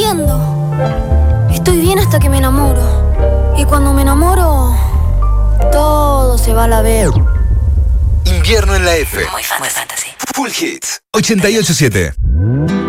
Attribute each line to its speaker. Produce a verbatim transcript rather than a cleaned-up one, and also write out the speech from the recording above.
Speaker 1: entiendo. Estoy bien hasta que me enamoro. Y cuando me enamoro, todo se va a la vez.
Speaker 2: Invierno en la F.
Speaker 3: Muy fan de Fantasy.
Speaker 2: Full Hits ochenta y ocho siete.